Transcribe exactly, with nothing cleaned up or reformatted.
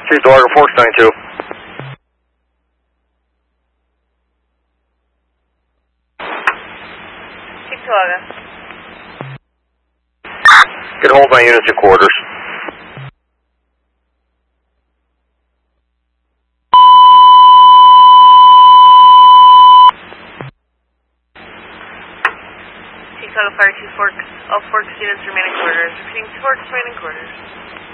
Chief Dogger, Forks nine two. Chief Dogger. Get hold my units at quarters. Chicago Fire two Forks. All Forks units remain in quarters. Repeating, Forks remain in quarters.